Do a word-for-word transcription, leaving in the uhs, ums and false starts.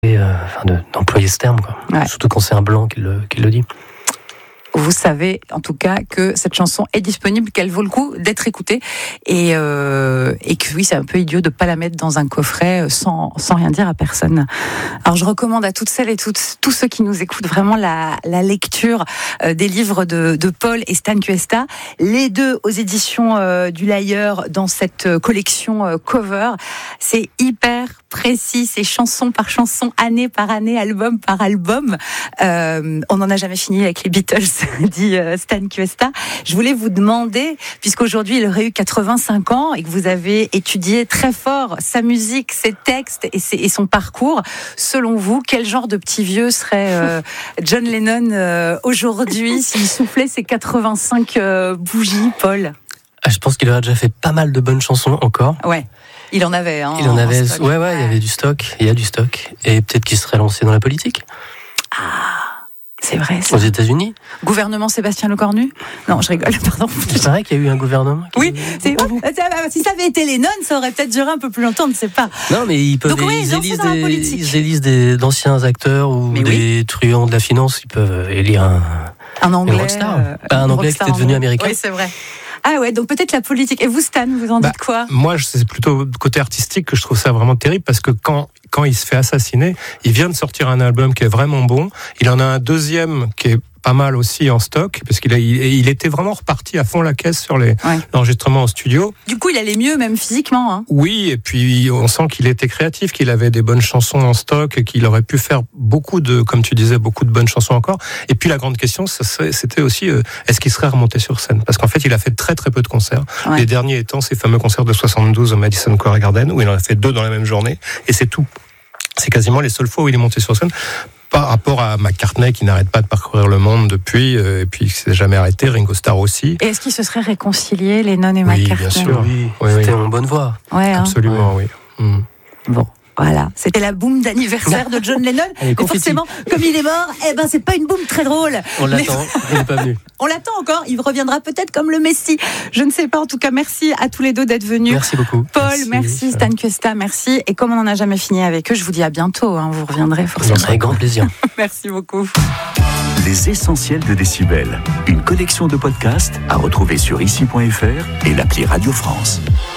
euh, enfin de, d'employer ce terme, quoi. Ouais. Surtout quand c'est un blanc qui le, qui le dit. Vous savez en tout cas que cette chanson est disponible, qu'elle vaut le coup d'être écoutée et, euh, et que oui, c'est un peu idiot de ne pas la mettre dans un coffret sans, sans rien dire à personne. Alors je recommande à toutes celles et toutes, tous ceux qui nous écoutent vraiment la, la lecture euh, des livres de, de Paul et Stan Cuesta, les deux aux éditions euh, du Lyre dans cette collection euh, cover. C'est hyper précis, c'est chanson par chanson, année par année, album par album. Euh, on n'en a jamais fini avec les Beatles, dit euh, Stan Cuesta. Je voulais vous demander, puisqu'aujourd'hui il aurait eu quatre-vingt-cinq ans et que vous avez étudié très fort sa musique, ses textes et, ses, et son parcours, selon vous, quel genre de petit vieux serait euh, John Lennon euh, aujourd'hui s'il soufflait ses quatre-vingt-cinq euh, bougies, Paul? Ah, je pense qu'il aurait déjà fait pas mal de bonnes chansons encore. Ouais. Il en avait, hein. Il en avait, en ouais, ouais, il y avait du stock, il y a du stock. Et peut-être qu'il serait lancé dans la politique. Ah, c'est vrai, ça. Aux États-Unis. Gouvernement Sébastien Lecornu? Non, je rigole, pardon. C'est vrai qu'il y a eu un gouvernement qui... Oui, c'est... si ça avait été Lennon, ça aurait peut-être duré un peu plus longtemps, on ne sait pas. Non, mais ils peuvent, Donc, oui, ils, élisent des, ils élisent des, d'anciens acteurs ou mais des oui. truands de la finance, ils peuvent élire un... Un anglais. Un rockstar. Euh, pas un anglais qui était devenu américain. Oui, c'est vrai. Ah ouais, donc peut-être la politique. Et vous, Stan, vous en bah, dites quoi? Moi, c'est plutôt côté artistique que je trouve ça vraiment terrible parce que quand, quand il se fait assassiner, il vient de sortir un album qui est vraiment bon. Il en a un deuxième qui est pas mal aussi en stock parce qu'il a, il, il était vraiment reparti à fond la caisse sur les ouais. l'enregistrement en studio. Du coup, il allait mieux, même physiquement. Hein. Oui, et puis on sent qu'il était créatif, qu'il avait des bonnes chansons en stock, et qu'il aurait pu faire beaucoup de, comme tu disais, beaucoup de bonnes chansons encore. Et puis la grande question, c'était aussi, euh, est-ce qu'il serait remonté sur scène? Parce qu'en fait, il a fait très très peu de concerts. Ouais. Les derniers étant ces fameux concerts de soixante-douze au Madison Square Garden, où il en a fait deux dans la même journée, et c'est tout. C'est quasiment les seules fois où il est monté sur scène. Par rapport à McCartney qui n'arrête pas de parcourir le monde depuis, euh, et puis qui s'est jamais arrêté, Ringo Starr aussi. Et est-ce qu'ils se seraient réconciliés, Lennon et oui, McCartney? Bien sûr, oui, oui, c'était oui. en bonne voie. Ouais, absolument, hein. Oui. Mm. Bon. Voilà, c'était la boum d'anniversaire de John Lennon. Et forcément, comme il est mort, eh ben c'est pas une boum très drôle. On l'attend, mais... il n'est pas venu. On l'attend encore, il reviendra peut-être comme le Messie. Je ne sais pas, en tout cas, merci à tous les deux d'être venus. Merci beaucoup. Paul, merci, merci Stan Cuesta, merci. Et comme on n'en a jamais fini avec eux, je vous dis à bientôt, hein, vous reviendrez forcément. Avec grand plaisir. Merci beaucoup. Les essentiels de Décibel, une collection de podcasts à retrouver sur ici point f r et l'appli Radio France.